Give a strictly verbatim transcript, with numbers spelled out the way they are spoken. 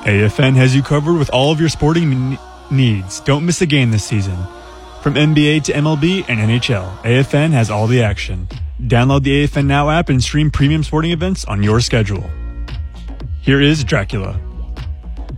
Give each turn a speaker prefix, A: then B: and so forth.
A: A F N has you covered with all of your sporting n- needs. Don't miss a game this season. From N B A to M L B and N H L, A F N has all the action. Download the A F N Now app and stream premium sporting events on your schedule. Here is Dracula.